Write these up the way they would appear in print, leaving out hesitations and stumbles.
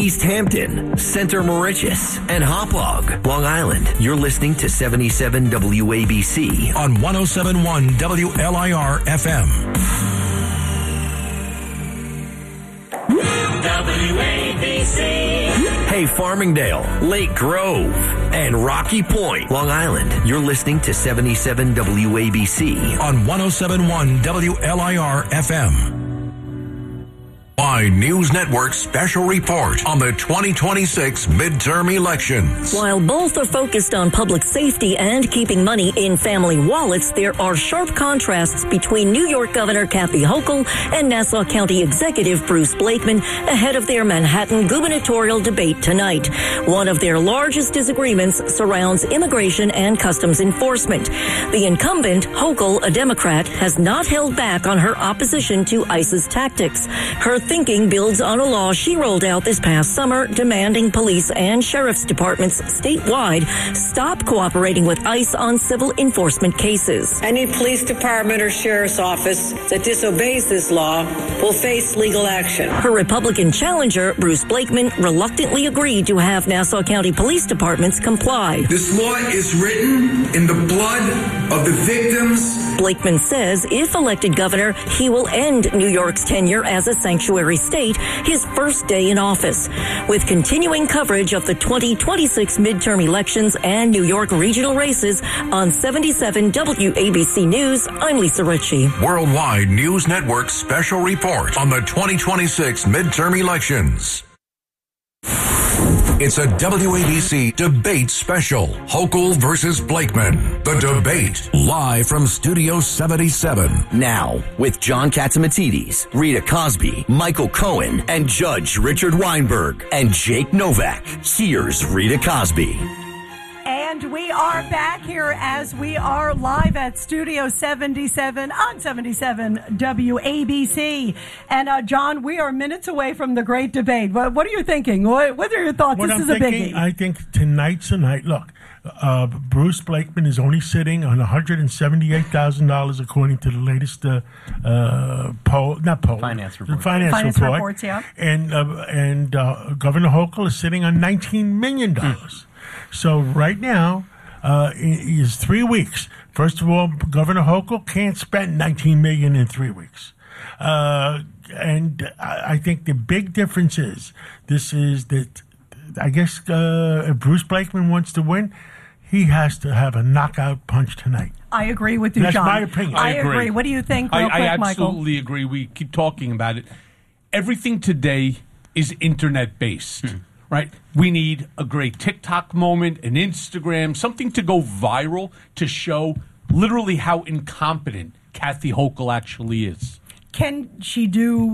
East Hampton, Center Moriches, and Hauppauge, Long Island. You're listening to 77 WABC on 107.1 WLIR FM. WABC. Hey, Farmingdale, Lake Grove, and Rocky Point, Long Island. You're listening to 77 WABC on 107.1 WLIR FM. News Network special report on the 2026 midterm elections. While both are focused on public safety and keeping money in family wallets, there are sharp contrasts between New York Governor Kathy Hochul and Nassau County Executive Bruce Blakeman ahead of their Manhattan gubernatorial debate tonight. One of their largest disagreements surrounds immigration and customs enforcement. The incumbent, Hochul, a Democrat, has not held back on her opposition to ICE's tactics. Her thinking builds on a law she rolled out this past summer demanding police and sheriff's departments statewide stop cooperating with ICE on civil enforcement cases. Any police department or sheriff's office that disobeys this law will face legal action. Her Republican challenger, Bruce Blakeman, reluctantly agreed to have Nassau County police departments comply. This law is written in the blood of the victims. Blakeman says if elected governor, he will end New York's tenure as a sanctuary state his first day in office. With continuing coverage of the 2026 midterm elections and New York regional races on 77 WABC News, I'm Lisa Ritchie. Worldwide News Network special report on the 2026 midterm elections. It's a WABC debate special. Hochul versus Blakeman. The debate live from Studio 77. Now, with John Catsimatidis, Rita Cosby, Michael Cohen, and Judge Richard Weinberg, and Jake Novak. Here's Rita Cosby. And we are back here as we are live at Studio 77 on 77 WABC. And John, we are minutes away from the great debate. What are you thinking? What are your thoughts? This is a biggie. I think tonight's the night. Look, Bruce Blakeman is only sitting on $178,000 according to the latest finance report. Finance reports, yeah. And Governor Hochul is sitting on $19 million. So right now, is 3 weeks. First of all, Governor Hochul can't spend $19 million in 3 weeks. And I think the big difference is that I guess if Bruce Blakeman wants to win, he has to have a knockout punch tonight. I agree with you, That's John. my opinion. I agree. What do you think, real quick, I Michael? absolutely agree. We keep talking about it. Everything today is internet-based. Right? We need a great TikTok moment, an Instagram, something to go viral to show literally how incompetent Kathy Hochul actually is. Can she do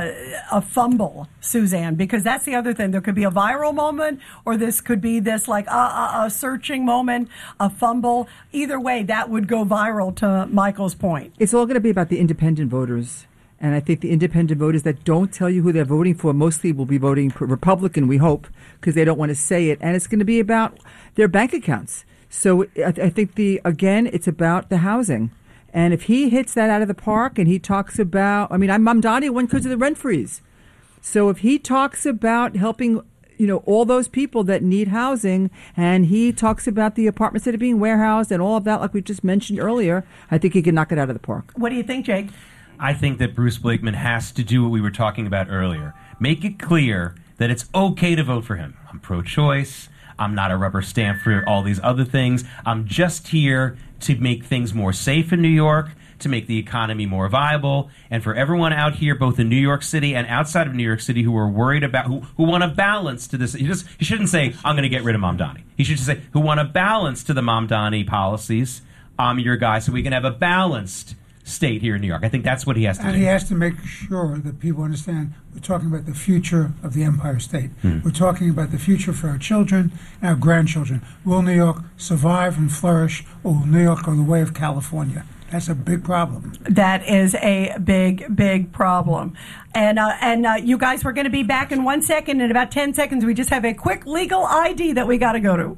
a fumble, Suzanne? Because that's the other thing. There could be a viral moment, or this could be this like a searching moment, a fumble. Either way, that would go viral, to Michael's point. It's all going to be about the independent voters. And I think the independent voters that don't tell you who they're voting for mostly will be voting Republican, we hope, because they don't want to say it. And it's going to be about their bank accounts. So I think, it's about the housing. And if he hits that out of the park and he talks about, Mamdani won because of the rent freeze. So if he talks about helping, all those people that need housing, and he talks about the apartments that are being warehoused and all of that, like we just mentioned earlier, I think he can knock it out of the park. What do you think, Jake? I think that Bruce Blakeman has to do what we were talking about earlier. Make it clear that it's okay to vote for him. I'm pro-choice. I'm not a rubber stamp for all these other things. I'm just here to make things more safe in New York, to make the economy more viable, and for everyone out here, both in New York City and outside of New York City, who are worried about, who want a balance to this. He shouldn't say, I'm going to get rid of Mamdani. He should just say, who want a balance to the Mamdani policies. I'm your guy, so we can have a balanced state here in New York. I think that's what he has to do. And he has to make sure that people understand we're talking about the future of the Empire State. We're talking about the future for our children and our grandchildren. Will New York survive and flourish, or will New York go the way of California? That's a big problem. That is a big, big problem. And you guys, we're going to be back in 1 second. In about 10 seconds, we just have a quick legal ID that we got to go to.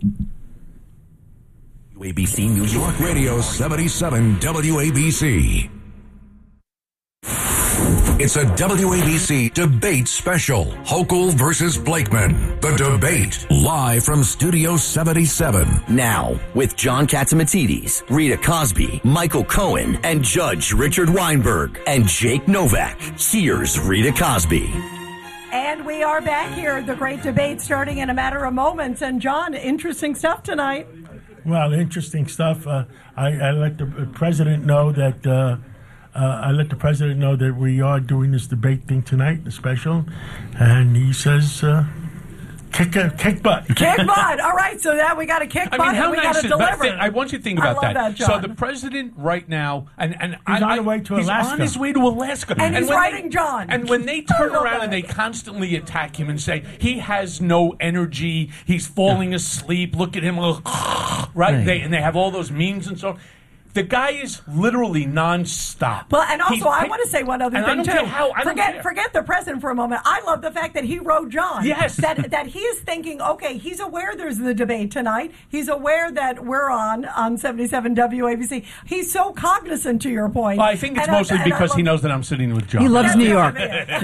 WABC New York Radio 77 WABC. It's a WABC debate special. Hochul versus Blakeman. The debate live from Studio 77. Now, with John Catsimatidis, Rita Cosby, Michael Cohen, and Judge Richard Weinberg, and Jake Novak. Here's Rita Cosby. And we are back here. The great debate starting in a matter of moments. And John, interesting stuff tonight. Well, interesting stuff. I let the president know that we are doing this debate thing tonight, the special, and he says, kick butt. Kick butt. All right, so that we got to kick butt. And we got to deliver. I want you to think about that. John. So the president right now, and he's on his way to Alaska, and he's writing John. And when they turn around and they constantly attack him and say he has no energy, he's falling asleep. Look at him, right? They have all those memes and so on. The guy is literally nonstop. Well, and also, I want to say one other thing, I don't too. care how. Forget the president for a moment. I love the fact that he wrote John. Yes. That he is thinking, okay, he's aware there's the debate tonight. He's aware that we're on 77 WABC. He's so cognizant, to your point. Well, I think it's mostly because he knows that I'm sitting with John. He loves New York.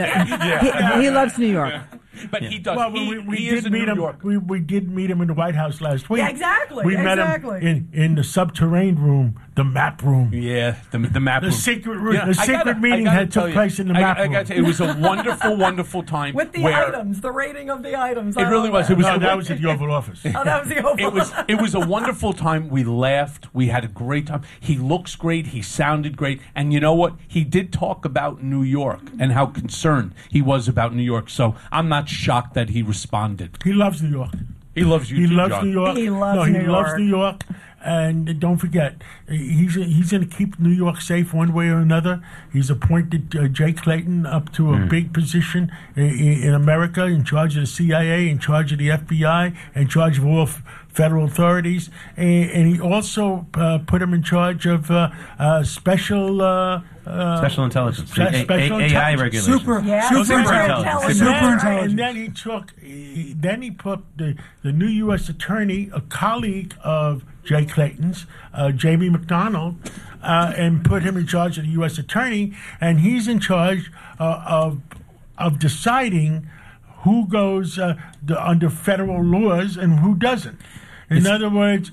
He loves New York. But he does. Well, he is in New York. We did meet him in the White House last week. Yeah, exactly. We met him in the subterranean room, the map room. Yeah, the map room. The secret room. Yeah, the secret meeting took place in the map room. It was a wonderful, wonderful time. With the items, the rating of the items. It really was. That was at the Oval Office. Oh, that was the Oval Office. It was a wonderful time. We laughed. We had a great time. He looks great. He sounded great. And you know what? He did talk about New York and how concerned he was about New York. So I'm not shocked that he responded. He loves New York. He loves you too, loves John. New York. He loves New York. Loves New York. And don't forget, he's going to keep New York safe one way or another. He's appointed Jay Clayton up to a big position in America, in charge of the CIA, in charge of the FBI, in charge of all federal authorities. And he also put him in charge of special intelligence. AI regulation. Super intelligence. And then he put the new U.S. attorney, a colleague of Jay Clayton's, Jamie McDonald, and put him in charge of the U.S. attorney, and he's in charge of deciding who goes under federal laws and who doesn't. In other words,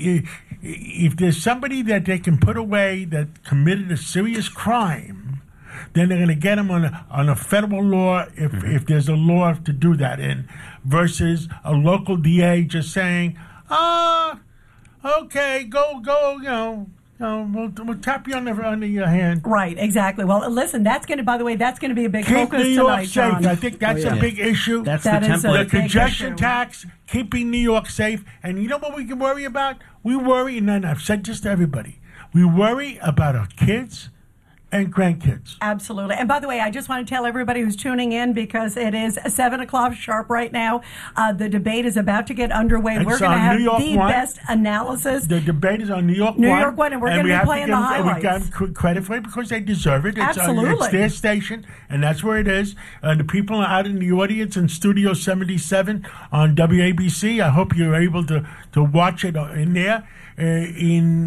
if there's somebody that they can put away that committed a serious crime, then they're going to get him on a federal law if there's a law to do that in, versus a local DA just saying, okay, go, we'll tap you on the hand. Right, exactly. Well, listen, that's going to be a big Keep focus New York tonight, safe. John. I think that's a big issue. That's the template. The congestion tax, keeping New York safe. And you know what we can worry about? We worry, and I've said this to everybody, we worry about our kids and grandkids. Absolutely. And by the way, I just want to tell everybody who's tuning in, because it is 7 o'clock sharp right now. The debate is about to get underway. We're going to have the best analysis. The debate is on New York 1. New York 1, and we're going to be playing the highlights. We got them credit for it because they deserve it. Absolutely. It's their station, and that's where it is. The people out in the audience in Studio 77 on WABC, I hope you're able to watch it in there. In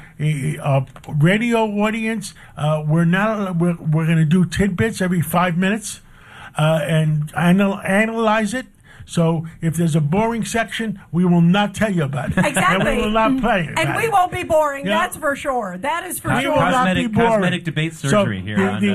radio audience, we're going to do tidbits every 5 minutes and analyze it. So if there's a boring section, we will not tell you about it. Exactly. And we will not play it. And we won't be boring. Yeah. That's for sure. That is for sure. Cosmetic debate surgery here on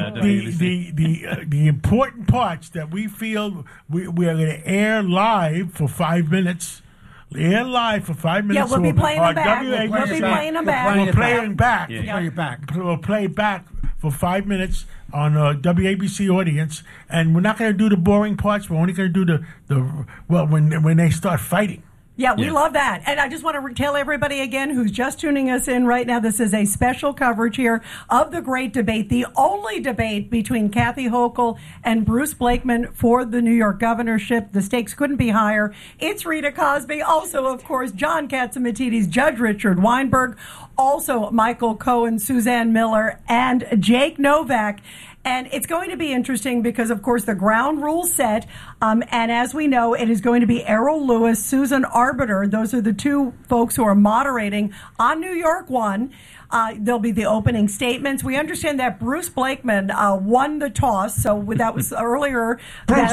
the important parts that we feel we are going to air live for 5 minutes. Air live for 5 minutes. Yeah, we'll be playing them back. We'll be playing them back. We'll play it back. We'll play it back for 5 minutes on WABC audience, and we're not going to do the boring parts. We're only going to do when they start fighting. Yeah, we love that. And I just want to tell everybody again who's just tuning us in right now, this is a special coverage here of the great debate, the only debate between Kathy Hochul and Bruce Blakeman for the New York governorship. The stakes couldn't be higher. It's Rita Cosby, also, of course, John Catsimatidis, Judge Richard Weinberg, also Michael Cohen, Suzanne Miller, and Jake Novak. And it's going to be interesting because, of course, the ground rules set. And as we know, it is going to be Errol Lewis, Susan Arbiter. Those are the two folks who are moderating on New York 1. There'll be the opening statements. We understand that Bruce Blakeman won the toss, so that was earlier. Bruce.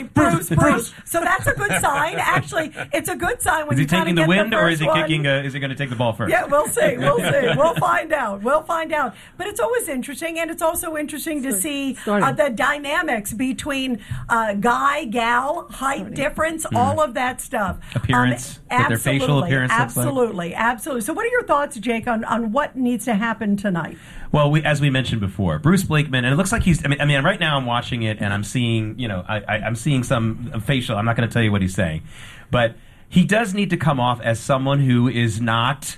So that's a good sign. Actually, it's a good sign when is he you kind taking of the get wind, the or first is he one. kicking? Is he going to take the ball first? Yeah, we'll see. We'll find out. But it's always interesting, and it's also interesting to see the dynamics between guy, gal, height difference, all of that stuff. Appearance, what their facial appearance looks like. Absolutely. So what are your thoughts, Jake, on what needs to happen tonight? Well, as we mentioned before, Bruce Blakeman, and it looks like he's. I mean, right now I'm watching it and I'm seeing, I'm seeing some facial. I'm not going to tell you what he's saying, but he does need to come off as someone who is not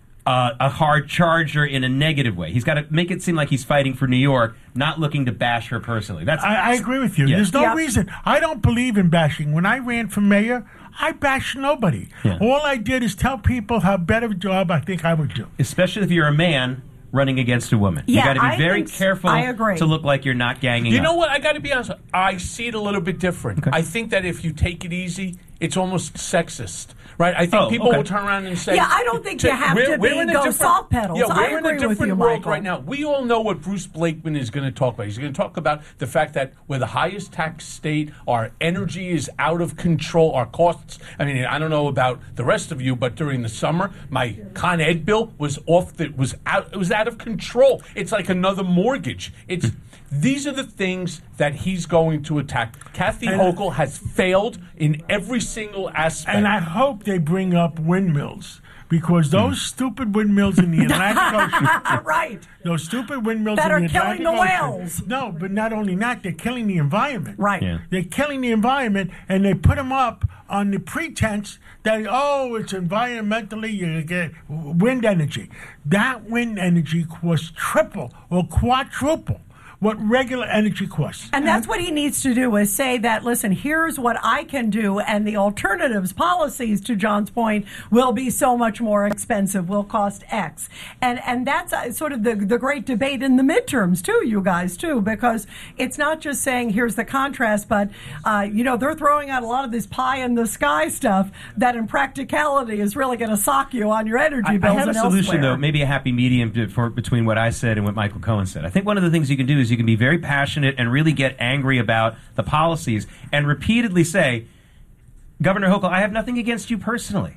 a hard charger in a negative way. He's got to make it seem like he's fighting for New York, not looking to bash her personally. I agree with you. Yeah. There's no reason. I don't believe in bashing. When I ran for mayor, I bashed nobody. Yeah. All I did is tell people how better a job I think I would do. Especially if you're a man running against a woman. Yeah, you got to be very careful to look like you're not ganging up. You know what? I got to be honest. I see it a little bit different. Okay. I think that if you take it easy, it's almost sexist. Right? I think people will turn around and say... Yeah, I don't think you have to go soft pedals. Yeah, we're in a with different you, world Michael. right now. We all know what Bruce Blakeman is going to talk about. He's going to talk about the fact that we're the highest tax state, our energy is out of control, our costs... I mean, I don't know about the rest of you, but during the summer, my Con Ed bill was it was out of control. It's like another mortgage. These are the things that he's going to attack. Kathy Hochul has failed in every single aspect. And I hope they bring up windmills, because those stupid windmills in the Atlantic Ocean... Right. Those stupid windmills that in the are killing Atlantic the Ocean. whales. No, but not only that, they're killing the environment. Right. Yeah. They're killing the environment, and they put them up on the pretense that, it's environmentally, you get wind energy. That wind energy costs triple or quadruple what regular energy costs. And that's what he needs to do, is say that, listen, here's what I can do, and the alternatives, policies, to John's point, will be so much more expensive, will cost X. And that's sort of the great debate in the midterms, too, you guys, too, because it's not just saying here's the contrast, but, they're throwing out a lot of this pie-in-the-sky stuff that in practicality is really going to sock you on your energy bills. I have and a solution, elsewhere. though, maybe a happy medium between what I said and what Michael Cohen said. I think one of the things you can do is you can be very passionate and really get angry about the policies and repeatedly say, Governor Hochul, I have nothing against you personally.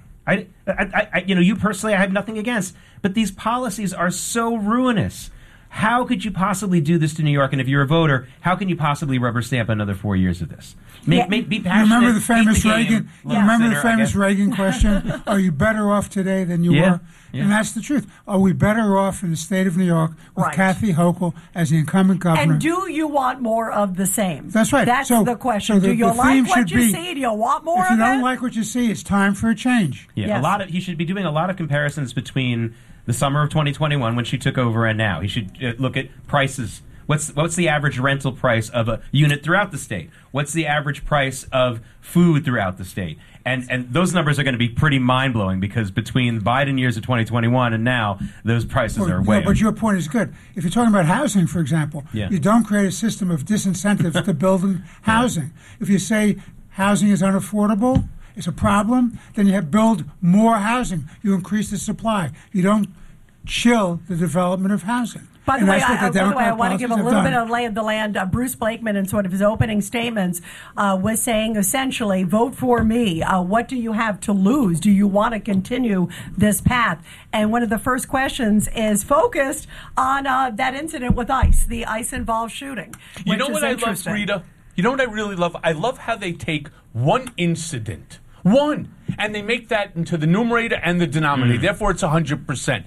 You personally, I have nothing against. But these policies are so ruinous. How could you possibly do this to New York? And if you're a voter, how can you possibly rubber stamp another 4 years of this? Be passionate. Remember the famous Reagan? Remember the famous Reagan question? Are you better off today than you were? Yeah. And that's the truth. Are we better off in the state of New York with Kathy Hochul as the incumbent governor? And do you want more of the same? That's right. That's the question. Do you like what you see? Do you want more of it? If you don't like what you see, it's time for a change. Yeah, yes. He should be doing a lot of comparisons between the summer of 2021 when she took over and now. He should look at prices. What's the average rental price of a unit throughout the state? What's the average price of food throughout the state? And those numbers are going to be pretty mind-blowing, because between the Biden years of 2021 and now, those prices are way up. But your point is good. If you're talking about housing, for example, you don't create a system of disincentives to building housing. If you say housing is unaffordable, it's a problem, then you build more housing. You increase the supply. You don't chill the development of housing. By the way, I want to give a little bit of lay of the land. Bruce Blakeman, in sort of his opening statements, was saying essentially, vote for me. What do you have to lose? Do you want to continue this path? And one of the first questions is focused on that incident with ICE, the ICE-involved shooting. You know what I love, Rita? You know what I really love? I love how they take one incident, and they make that into the numerator and the denominator. Therefore, it's 100%.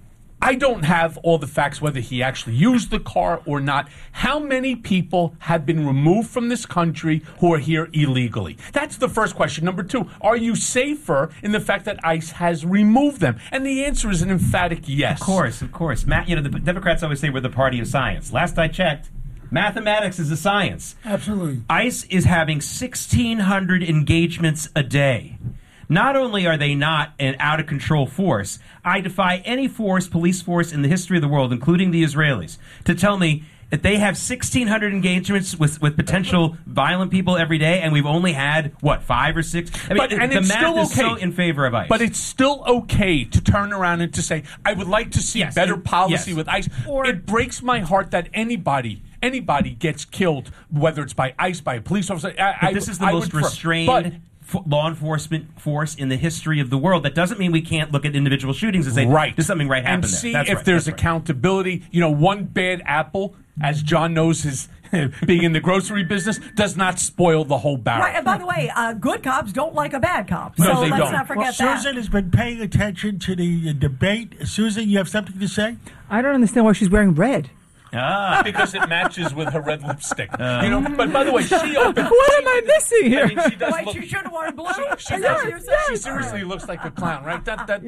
I don't have all the facts, whether he actually used the car or not. How many people have been removed from this country who are here illegally? That's the first question. Number two, are you safer in the fact that ICE has removed them? And the answer is an emphatic yes. Of course. Matt, the Democrats always say we're the party of science. Last I checked, mathematics is a science. Absolutely. ICE is having 1,600 engagements a day. Not only are they not an out-of-control force, I defy any police force in the history of the world, including the Israelis, to tell me If they have 1,600 engagements with potential violent people every day, and we've only had, 5 or 6? I mean, and the it's math still is okay. so in favor of ICE. But it's still okay to turn around and to say, I would like to see better policy with ICE. It breaks my heart that anybody gets killed, whether it's by ICE, by a police officer. But this is the most restrained law enforcement force in the history of the world. That doesn't mean we can't look at individual shootings and say, there's something right happened and see there. if there's accountability. One bad apple, as John knows his being in the grocery business, does not spoil the whole barrel. Right, and by the way, good cops don't like a bad cop. No, so they let's don't. not forget that. Susan has been paying attention to the debate. Susan, you have something to say? I don't understand why she's wearing red. Because it matches with her red lipstick. But by the way, she opened. What am I missing here? I mean, she does Wait, look, you should have worn blue? she seriously looks like a clown, right?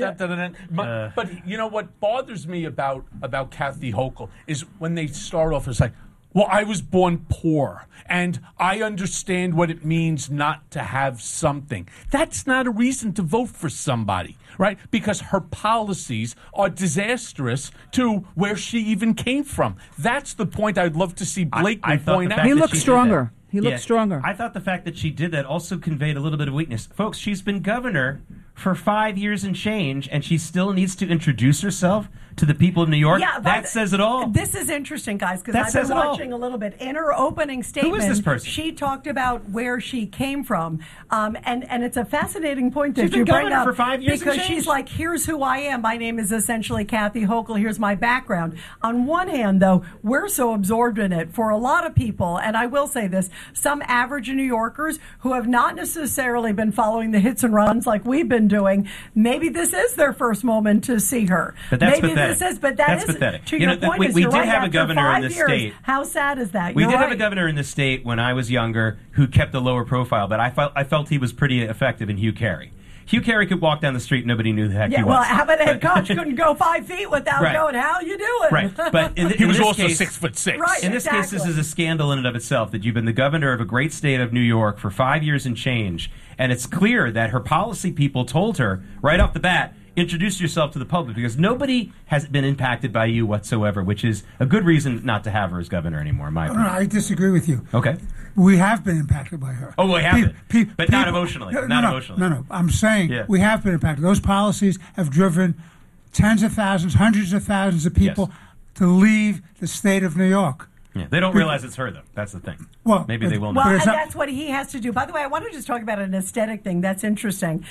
But you know what bothers me about Kathy Hochul is when they start off as like, well, I was born poor, and I understand what it means not to have something. That's not a reason to vote for somebody, right? Because her policies are disastrous to where she even came from. That's the point I'd love to see Blakeman point out. He looks stronger. He looks stronger. I thought the fact that she did that also conveyed a little bit of weakness. Folks, she's been governor for 5 years and change, and she still needs to introduce herself to the people of New York. Yeah, that says it all. This is interesting, guys, because That I've says been it all. watching a little bit. In her opening statement, Who is this person? she talked about where she came from, and it's a fascinating point that She's been you bring governor up for 5 years and because change. she's like, "Here's who I am. My name is essentially Kathy Hochul. Here's my background." On one hand, though, we're so absorbed in it for a lot of people, and I will say this: some average New Yorkers who have not necessarily been following the hits and runs like we've been doing, maybe this is their first moment to see her. But that's maybe pathetic. this is, but That's is pathetic. to You your know, point. we is did you're right, have a after governor in 5 this years, state. How sad is that? We You're did have right. a governor in this state when I was younger who kept a lower profile, but I felt he was pretty effective in Hugh Carey. Hugh Carey could walk down the street, nobody knew who the heck he was. Well, how about the head coach couldn't go 5 feet without Right. going, how you doing? Right, but He was this also case, 6'6". Right, in this case, this is a scandal in and of itself that you've been the governor of a great state of New York for 5 years and change, and it's clear that her policy people told her right off the bat, introduce yourself to the public because nobody has been impacted by you whatsoever, which is a good reason not to have her as governor anymore, in my No, opinion. I disagree with you. Okay. We have been impacted by her. Oh, we have been. But not emotionally. Not emotionally. No. I'm saying Yeah. we have been impacted. Those policies have driven tens of thousands, hundreds of thousands of people to leave the state of New York. Yeah, they don't realize it's her, though. That's the thing. Well, maybe they will Well, not. and that's what he has to do. By the way, I want to just talk about an aesthetic thing. That's interesting.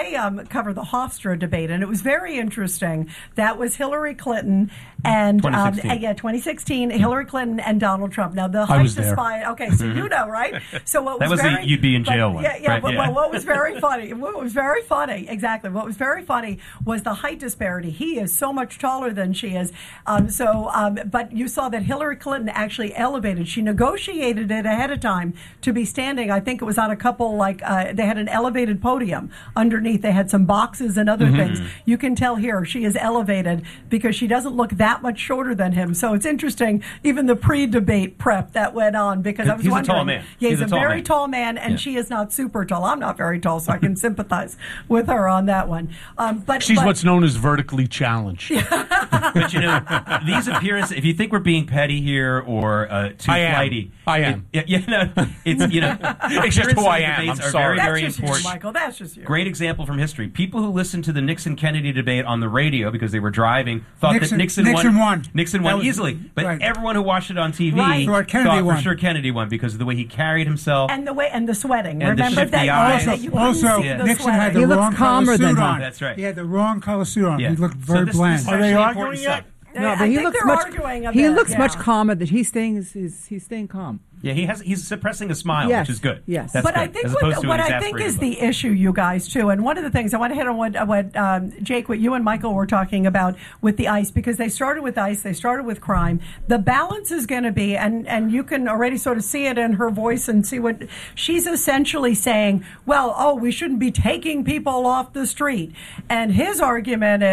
I covered the Hofstra debate, and it was very interesting. That was Hillary Clinton and 2016. Hillary Clinton and Donald Trump. Now the height to spy. Okay, so you know, right? So what that was very, the you'd be in jail one. Yeah. Right? Well, what was very funny? What was very funny? Exactly. What was very funny was the height disparity. He is so much taller than she is. But you saw that Hillary Clinton actually elevated. She negotiated it ahead of time to be standing. I think it was on a couple they had an elevated podium underneath. They had some boxes and other things. You can tell here she is elevated because she doesn't look that much shorter than him. So it's interesting. Even the pre-debate prep that went on because I was he's wondering. A tall man. Yeah, he's a tall very man. tall man, and she is not super tall. I'm not very tall, so I can sympathize with her on that one. But she's what's known as vertically challenged. But you know, these appearances. If you think we're being petty here or too flighty, I am. It's just who I am. I'm sorry. That's very just important. you, Michael. That's just you. Great example from history. People who listened to the Nixon-Kennedy debate on the radio because they were driving thought that Nixon won. Nixon won easily. But everyone who watched it on TV thought for sure Kennedy won because of the way he carried himself. And the sweating. And Remember the that? eyes. Also, Nixon had the wrong color suit on. That's right. He had the wrong color suit on. Yeah. He looked very bland. Are they arguing yet? No, but I he think looks they're much. arguing a He bit, looks yeah. much calmer. That he's staying calm. Yeah, he's suppressing a smile, Yes, which is good. yes. That's But good, I think as opposed to what an I think is exasperated the issue, you guys, too, and one of the things I want to hit on what Jake, what you and Michael were talking about with the ICE, because they started with ICE, they started with crime. The balance is going to be, and you can already sort of see it in her voice and see what she's essentially saying. Well, we shouldn't be taking people off the street, and his argument is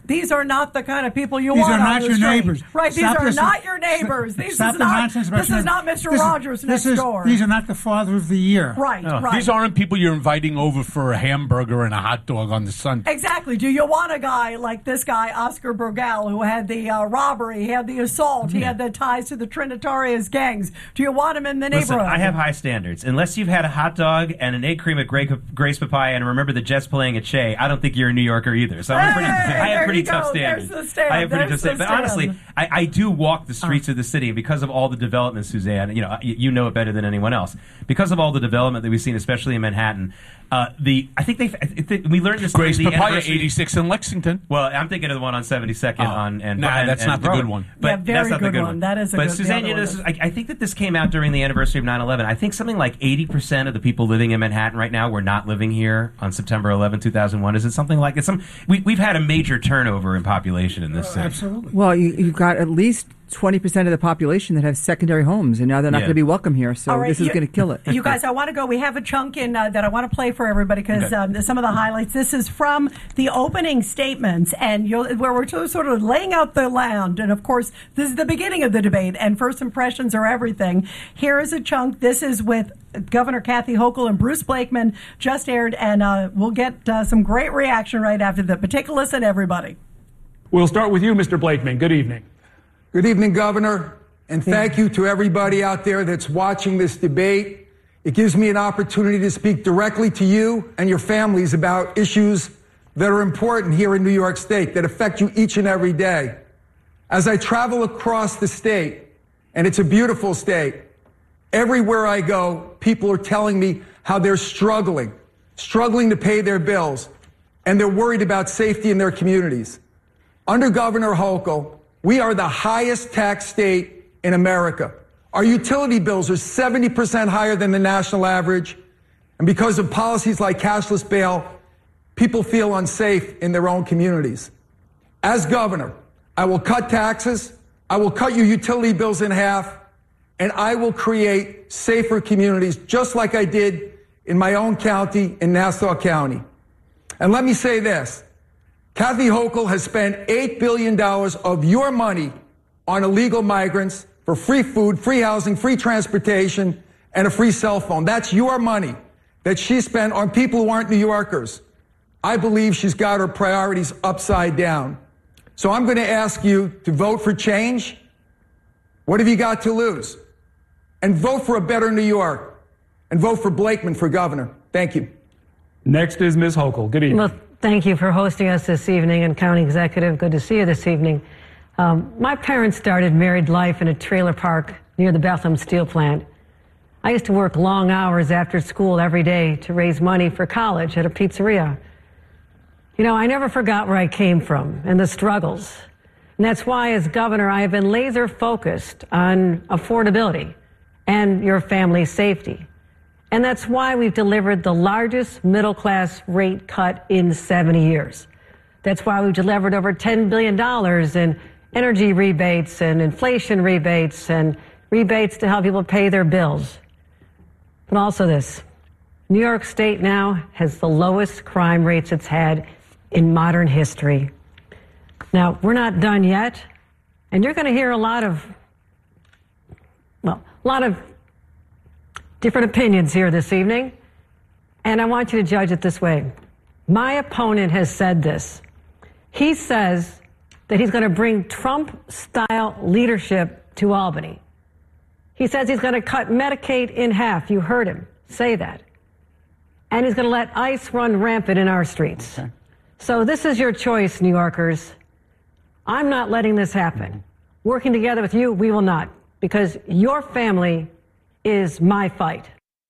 these are not the kind of people you These want are on not the your street. neighbors. Right, Stop these this. are not your neighbors. This Stop is the not, nonsense about this your is not Mr. Rogers next door. These are not the father of the year. Right, right. These aren't people you're inviting over for a hamburger and a hot dog on the Sunday. Exactly. Do you want a guy like this guy, Oscar Brugal, who had the robbery, he had the assault, he had the ties to the Trinitarius gangs? Do you want him in the Listen, neighborhood? I have high standards. Unless you've had a hot dog and an egg cream at Grace Papaya and remember the Jets playing at Shea, I don't think you're a New Yorker either. So I have pretty tough standards. I have pretty tough standards. But honestly, I do walk the streets of the city because of all the development, Suzanne. You know it better than anyone else. Because of all the development that we've seen, especially in Manhattan. We learned this. Grace the Papaya, 86 in Lexington. Well, I'm thinking of the one on 72nd that's not the good one. But very that's not the good good one. That is a but good Suzanne, I think that this came out during the anniversary of 9/11. I think something like 80% of the people living in Manhattan right now were not living here on September 11, 2001. Is it something like it? We've had a major turnover in population in this city. Absolutely. Well, you've got at least 20% of the population that have secondary homes, and now they're not going to be welcome here. So this is going to kill it. You guys, I want to go. We have a chunk in that I want to play for everybody because some of the highlights. This is from the opening statements, and where we're sort of laying out the land. And of course, this is the beginning of the debate, and first impressions are everything. Here is a chunk. This is with Governor Kathy Hochul and Bruce Blakeman, just aired, and we'll get some great reaction right after that. But take a listen, everybody. We'll start with you, Mr. Blakeman. Good evening. Good evening, Governor, and thank you to everybody out there that's watching this debate. It gives me an opportunity to speak directly to you and your families about issues that are important here in New York State, that affect you each and every day. As I travel across the state, and it's a beautiful state, everywhere I go, people are telling me how they're struggling to pay their bills, and they're worried about safety in their communities. Under Governor Hochul, we are the highest tax state in America. Our utility bills are 70% higher than the national average. And because of policies like cashless bail, people feel unsafe in their own communities. As governor, I will cut taxes, I will cut your utility bills in half, and I will create safer communities just like I did in my own county, in Nassau County. And let me say this. Kathy Hochul has spent $8 billion of your money on illegal migrants for free food, free housing, free transportation, and a free cell phone. That's your money that she spent on people who aren't New Yorkers. I believe she's got her priorities upside down. So I'm going to ask you to vote for change. What have you got to lose? And vote for a better New York. And vote for Blakeman for governor. Thank you. Next is Ms. Hochul. Good evening. Well, thank you for hosting us this evening, and County Executive, good to see you this evening. My parents started married life in a trailer park near the Bethlehem Steel Plant. I used to work long hours after school every day to raise money for college at a pizzeria. I never forgot where I came from and the struggles. And that's why, as governor, I have been laser focused on affordability and your family's safety. And that's why we've delivered the largest middle-class rate cut in 70 years. That's why we've delivered over $10 billion in energy rebates and inflation rebates and rebates to help people pay their bills. But also this, New York State now has the lowest crime rates it's had in modern history. Now, we're not done yet, and you're going to hear a lot of different opinions here this evening, and I want you to judge it this way. My opponent has said this. He says that he's going to bring Trump-style leadership to Albany. He says he's going to cut Medicaid in half. You heard him say that. And he's going to let ICE run rampant in our streets. Okay. So this is your choice, New Yorkers. I'm not letting this happen. Working together with you, we will not, because your family is my fight.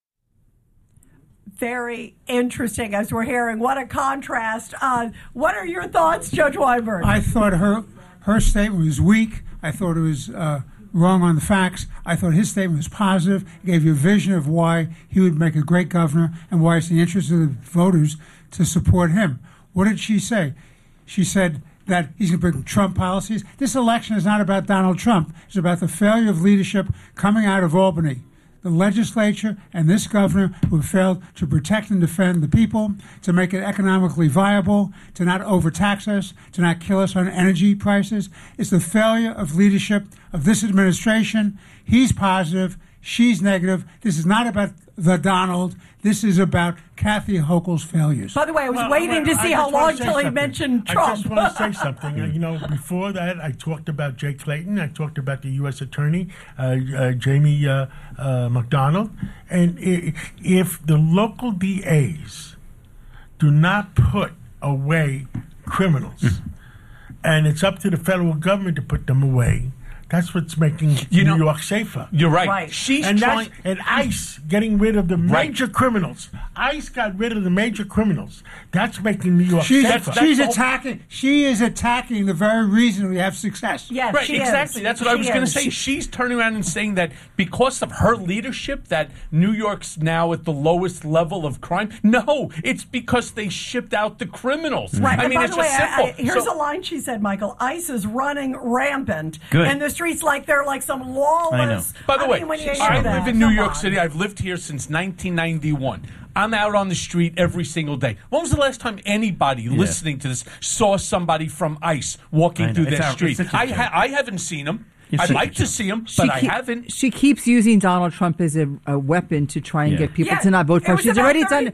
Very interesting, as we're hearing. What a contrast. What are your thoughts, Judge Weinberg? I thought her statement was weak. I thought it was wrong on the facts. I thought his statement was positive. It gave you a vision of why he would make a great governor and why it's in the interest of the voters to support him. What did she say? She said that he's going to bring Trump policies. This election is not about Donald Trump. It's about the failure of leadership coming out of Albany. the legislature and this governor who have failed to protect and defend the people, to make it economically viable, to not overtax us, to not kill us on energy prices. It's the failure of leadership of this administration. He's positive. She's negative. This is not about the Donald. This is about Kathy Hochul's failures. By the way, I was waiting to see how long till he mentioned Trump. I just want to say something. Before that, I talked about Jay Clayton. I talked about the U.S. Attorney, Jamie McDonald. And if the local DAs do not put away criminals, and it's up to the federal government to put them away, that's what's making New York safer. You're right. She's trying. And ICE getting rid of the major criminals. ICE got rid of the major criminals. That's making New York safer. She is attacking the very reason we have success. Yes, right, exactly. That's what I was going to say. She's turning around and saying that because of her leadership, that New York's now at the lowest level of crime. No, it's because they shipped out the criminals. Right. I mean, by it's the way, just simple. Here's a line she said, Michael. ICE is running rampant. Good. And the streets like they're like some lawless. By the way, I live in New York City. City. I've lived here since 1991. I'm out on the street every single day. When was the last time anybody listening to this saw somebody from ICE walking through their street? I haven't seen them. I'd like to see him, but I haven't. She keeps using Donald Trump as a weapon to try and get people to not vote for her. She's already done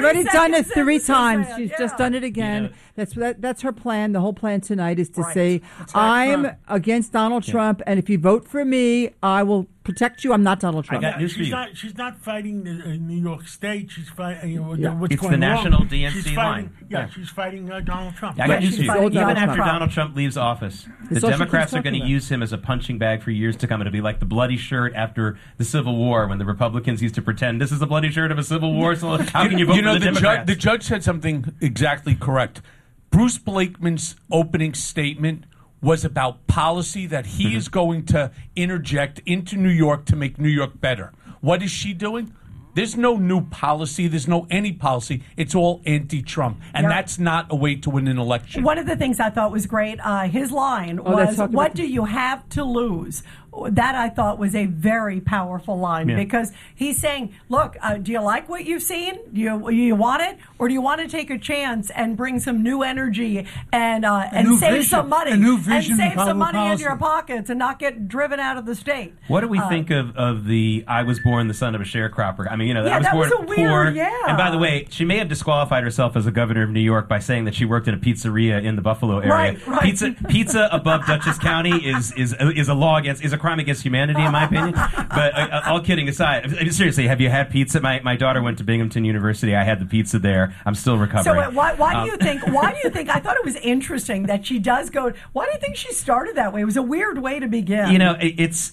it 3 times. She's just done it again. That's her plan. The whole plan tonight is to say, I'm against Donald Trump, and if you vote for me, I will protect you. I'm not Donald Trump. I got news for you. She's not fighting New York State. She's fighting what's it's going the national wrong. DNC line. She's fighting Donald Trump. I got news for you. Even after Trump. Donald Trump leaves office, the Democrats are going to use him as a punching bag for years to come. It'll be like the bloody shirt after the Civil War when the Republicans used to pretend this is the bloody shirt of a Civil War. So how can you vote for the Democrats? The judge said something exactly correct. Bruce Blakeman's opening statement was about policy that he is going to interject into New York to make New York better. What is she doing? There's no new policy. There's no any policy. It's all anti-Trump. And that's not a way to win an election. One of the things I thought was great, his line was, what do you have to lose? That I thought was a very powerful line because he's saying, look, do you like what you've seen? Do you want it? Or do you want to take a chance and bring some new energy and save some money? And save some money into your pockets and not get driven out of the state. What do we think of the I was born the son of a sharecropper? I mean, I was that born was a weird, poor. And by the way, she may have disqualified herself as a governor of New York by saying that she worked in a pizzeria in the Buffalo area. Right. Pizza above Dutchess County is a law against a crime against humanity, in my opinion. But all kidding aside, seriously, have you had pizza? My daughter went to Binghamton University. I had the pizza there. I'm still recovering. So why do you think? Why do you think? I thought it was interesting that she does go. Why do you think she started that way? It was a weird way to begin. You know,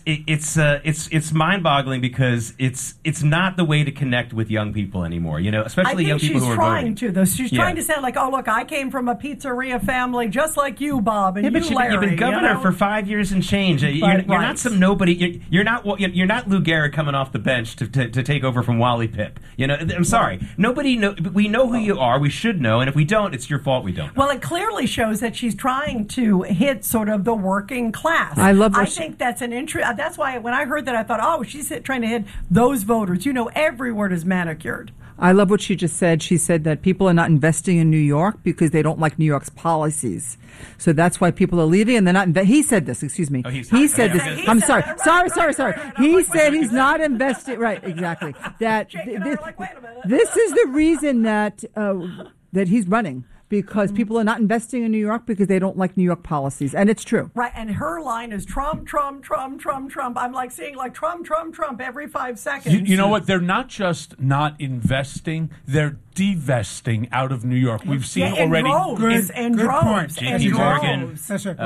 it's mind-boggling because it's not the way to connect with young people anymore. You know, especially young people who are voting. She's trying to sound like, oh look, I came from a pizzeria family just like you, Bob, and but Larry. You've been governor for 5 years and change. You're not some nobody. You're not Lou Gehrig coming off the bench to take over from Wally Pipp. You know, I'm sorry. Nobody know. We know who you are. We should know, and if we don't, it's your fault. We don't. Well, it clearly shows that she's trying to hit sort of the working class. I think that's an interest. That's why when I heard that, I thought, oh, she's trying to hit those voters. You know, every word is manicured. I love what she just said. She said that people are not investing in New York because they don't like New York's policies. So that's why people are leaving, and they're not. He said this. Excuse me. He said this. I'm sorry. Sorry. He said he's not investing. Right. Exactly. That this is the reason that he's running. Because people are not investing in New York because they don't like New York policies. And it's true. Right. And her line is Trump, Trump, Trump, Trump, Trump. I'm like seeing like Trump, Trump, Trump every 5 seconds. You know what? They're not just not investing. They're divesting out of New York. We've seen already. Good point. JP Morgan. That's right.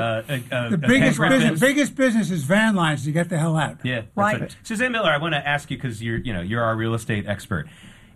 The biggest business is van lines to get the hell out. Yeah. Right. Suzanne Miller, I want to ask you because you're our real estate expert.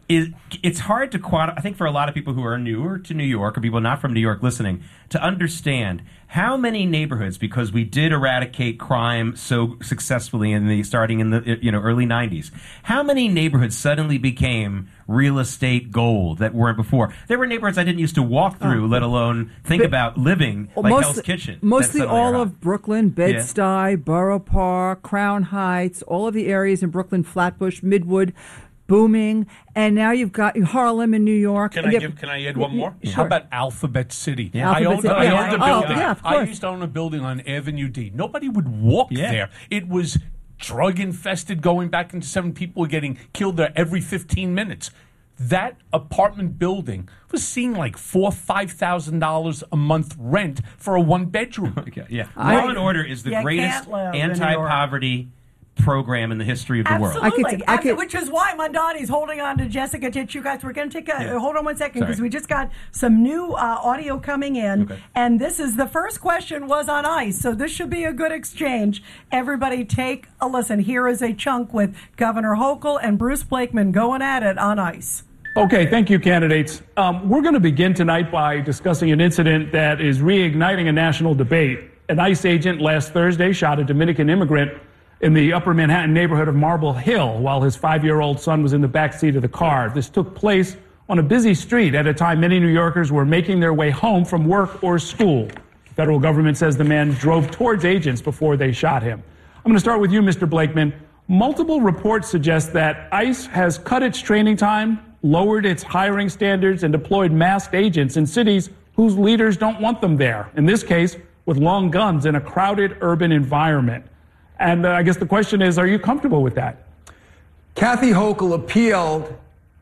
it's hard to quantify. I think for a lot of people who are newer to New York or people not from New York listening, to understand how many neighborhoods, because we did eradicate crime so successfully starting in the early 90s, how many neighborhoods suddenly became real estate gold that weren't before? There were neighborhoods I didn't used to walk through, let alone think about living, like Hell's Kitchen. Mostly all of Brooklyn, Bed-Stuy, Borough Park, Crown Heights, all of the areas in Brooklyn, Flatbush, Midwood, booming, and now you've got Harlem in New York. Can I add one more? Sure. How about Alphabet City? Yeah. I owned a building. Of course. I used to own a building on Avenue D. Nobody would walk there. It was drug infested. Going back into 7 people were getting killed there every 15 minutes. That apartment building was seeing like $4,000-$5,000 a month rent for a 1-bedroom. Law and Order is the greatest anti-poverty program in the history of the world. Absolutely. Which is why Mondani's holding on to Jessica Titch. You guys, we're going to take hold on one second, because we just got some new audio coming in. Okay. And this is the first question was on ICE. So this should be a good exchange. Everybody take a listen. Here is a chunk with Governor Hochul and Bruce Blakeman going at it on ICE. Okay, thank you, candidates. We're going to begin tonight by discussing an incident that is reigniting a national debate. An ICE agent last Thursday shot a Dominican immigrant in the Upper Manhattan neighborhood of Marble Hill while his 5-year-old son was in the back seat of the car. This took place on a busy street at a time many New Yorkers were making their way home from work or school. The federal government says the man drove towards agents before they shot him. I'm going to start with you, Mr. Blakeman. Multiple reports suggest that ICE has cut its training time, lowered its hiring standards, and deployed masked agents in cities whose leaders don't want them there. In this case, with long guns in a crowded urban environment. And I guess the question is, are you comfortable with that? Kathy Hochul appealed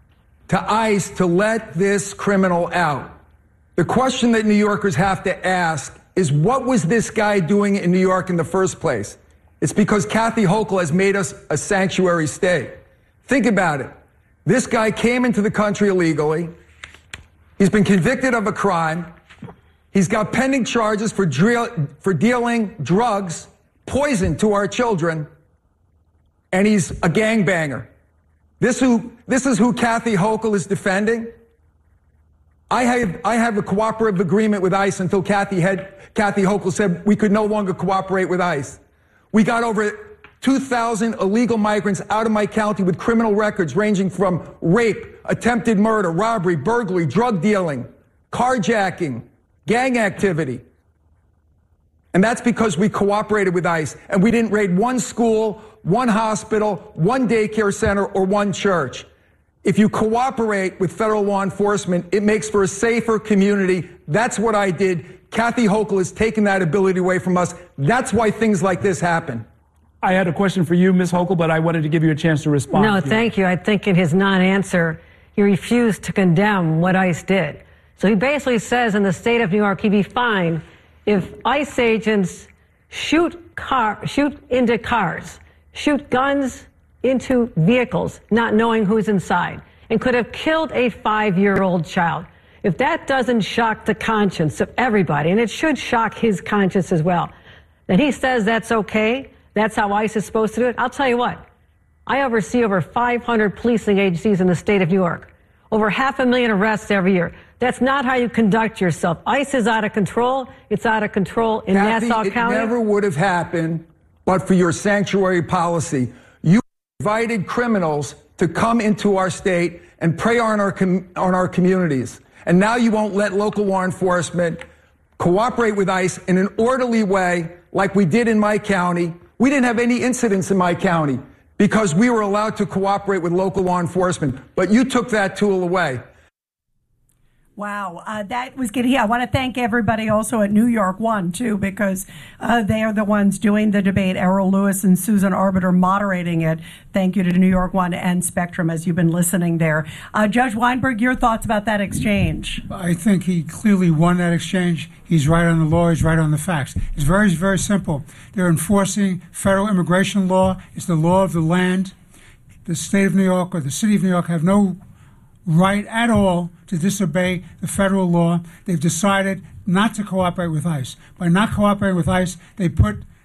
to ICE to let this criminal out. The question that New Yorkers have to ask is, what was this guy doing in New York in the first place? It's because Kathy Hochul has made us a sanctuary state. Think about it. This guy came into the country illegally. He's been convicted of a crime. He's got pending charges for dealing drugs, poison to our children, and he's a gangbanger. This is who Kathy Hochul is defending. I have a cooperative agreement with ICE until Kathy Hochul said we could no longer cooperate with ICE. We got over 2,000 illegal migrants out of my county with criminal records ranging from rape, attempted murder, robbery, burglary, drug dealing, carjacking, gang activity. And that's because we cooperated with ICE and we didn't raid one school, one hospital, one daycare center, or one church. If you cooperate with federal law enforcement, it makes for a safer community. That's what I did. Kathy Hochul has taken that ability away from us. That's why things like this happen. I had a question for you, Ms. Hochul, but I wanted to give you a chance to respond. No, thank you. I think in his non-answer, he refused to condemn what ICE did. So he basically says in the state of New York, he'd be fine if ICE agents shoot into cars, shoot guns into vehicles, not knowing who's inside, and could have killed a 5-year-old child. If that doesn't shock the conscience of everybody, and it should shock his conscience as well, then he says that's okay, that's how ICE is supposed to do it. I'll tell you what, I oversee over 500 policing agencies in the state of New York, over 500,000 arrests every year. That's not how you conduct yourself. ICE is out of control. It's out of control in Nassau County. It never would have happened but for your sanctuary policy. You invited criminals to come into our state and prey on our communities. And now you won't let local law enforcement cooperate with ICE in an orderly way like we did in my county. We didn't have any incidents in my county because we were allowed to cooperate with local law enforcement. But you took that tool away. Wow, that was good. I want to thank everybody also at New York One, too, because they are the ones doing the debate. Errol Lewis and Susan Arbiter moderating it. Thank you to New York One and Spectrum as you've been listening there. Judge Weinberg, your thoughts about that exchange? I think he clearly won that exchange. He's right on the law. He's right on the facts. It's very, very simple. They're enforcing federal immigration law. It's the law of the land. The state of New York or the city of New York have no right at all to disobey the federal law. They've decided not to cooperate with ICE. By not cooperating with ICE, they put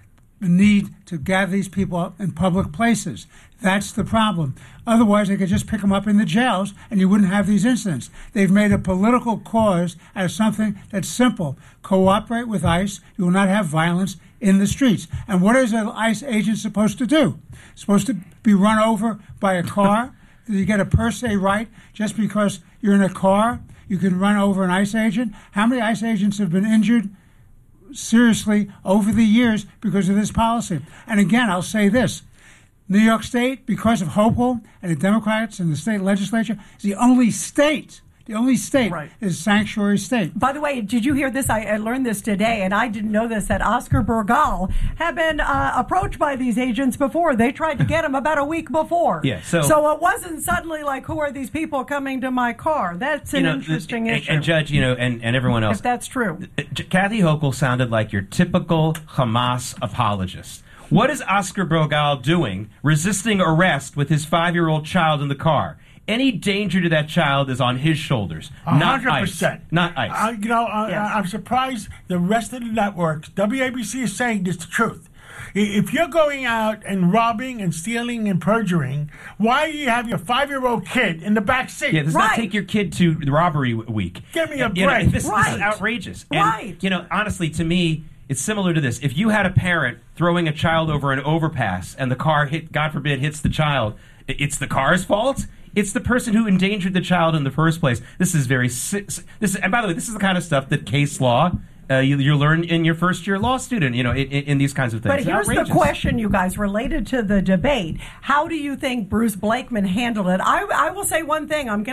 the need to gather these people up in public places. That's the problem. Otherwise, they could just pick them up in the jails and you wouldn't have these incidents. They've made a political cause out of something that's simple. Cooperate with ICE. You will not have violence in the streets. And what is an ICE agent supposed to do? Supposed to be run over by a car? Do you get a per se right just because you're in a car? You can run over an ICE agent? How many ICE agents have been injured seriously over the years because of this policy? And again, I'll say this. New York State, because of Hochul and the Democrats and the state legislature, is the only state right. is a sanctuary state. By the way, did you hear this? I learned this today, and I didn't know this, that Oscar Burgal had been approached by these agents before. They tried to get him about a week before. Yeah, so it wasn't suddenly like, who are these people coming to my car? That's an interesting issue. And Judge, and everyone else. If that's true. Kathy Hochul sounded like your typical Hamas apologist. What is Oscar Burgal doing resisting arrest with his 5-year-old child in the car? Any danger to that child is on his shoulders, not 100%. ICE. Not ICE. I'm surprised the rest of the networks, WABC is saying this the truth. If you're going out and robbing and stealing and perjuring, why do you have your 5-year-old kid in the back seat? Yeah, does not take your kid to the robbery week. Give me a break. This is outrageous. And, honestly, to me, it's similar to this. If you had a parent throwing a child over an overpass and the car, God forbid, hits the child, it's the car's fault? It's the person who endangered the child in the first place. This is and by the way, this is the kind of stuff that case law you learn in your first year law student, in these kinds of things. But here's the question, you guys, related to the debate. How do you think Bruce Blakeman handled it? I will say one thing. I'm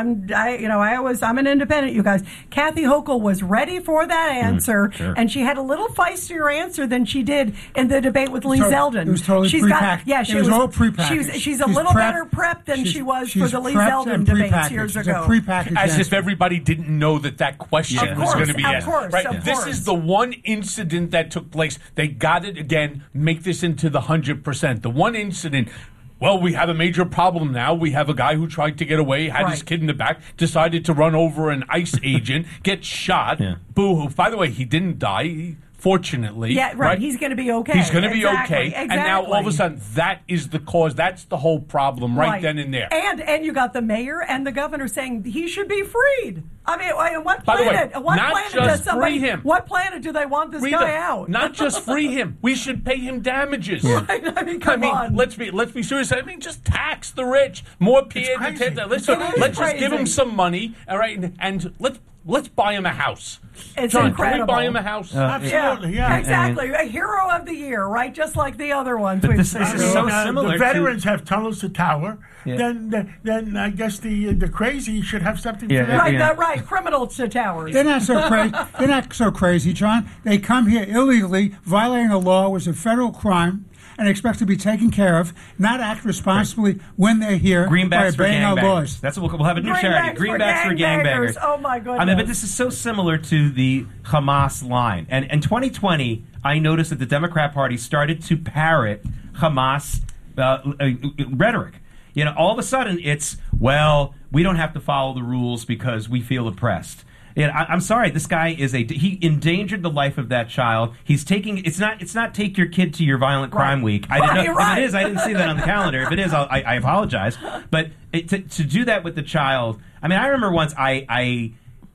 an independent, you guys. Kathy Hochul was ready for that answer, sure. and she had a little feistier answer than she did in the debate with Lee Zeldin. It was totally prepackaged. It was all prepackaged. She's a little better prepped than she was for the Lee Zeldin debates years ago. As if everybody didn't know that question was going to be asked. Right? This is the one incident that took place. They got it again, make this into the 100%. The one incident. Well, we have a major problem now. We have a guy who tried to get away, had his kid in the back, decided to run over an ICE agent, get shot. Yeah. Boo-hoo. By the way, he didn't die. Fortunately. Yeah, right. He's going to be okay. He's going to be okay. Exactly. And now all of a sudden, that is the cause. That's the whole problem right then and there. And you got the mayor and the governor saying he should be freed. I mean, what By planet? The way, what not planet just does somebody? Free him. What planet do they want this guy out? Not just free him. We should pay him damages. Yeah. Right? I mean, come on. Let's be serious. I mean, just tax the rich. More Pierre. Let's just give him some money. All right, and let's buy him a house. It's John, incredible. Can we buy him a house? Absolutely, yeah. Exactly. A hero of the year, right? Just like the other ones. This is so similar. The veterans have tunnels to tower. Yeah. Then I guess the crazy should have something for that. Right, right. Criminals to towers. They're not so crazy. They're not so crazy, John. They come here illegally, violating a law was a federal crime, and expect to be taken care of, not act responsibly when they're here by obeying our laws. That's what we'll have a new charity. Greenbacks for gangbangers. Oh my goodness! I mean, but this is so similar to the Hamas line. And in 2020, I noticed that the Democrat Party started to parrot Hamas rhetoric. All of a sudden, it's we don't have to follow the rules because we feel oppressed. I'm sorry. This guy he endangered the life of that child. He's taking. It's not take your kid to your violent crime week. I didn't know. If it is, I didn't see that on the calendar. If it is, I apologize. But to do that with the child. I mean, I remember once I